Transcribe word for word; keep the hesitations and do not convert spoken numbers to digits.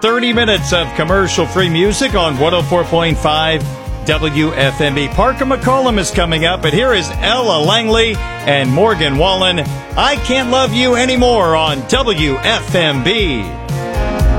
thirty minutes of commercial-free music on one oh four point five W F M B. Parker McCollum is coming up, but here is Ella Langley and Morgan Wallen. I Can't Love You Anymore on W F M B.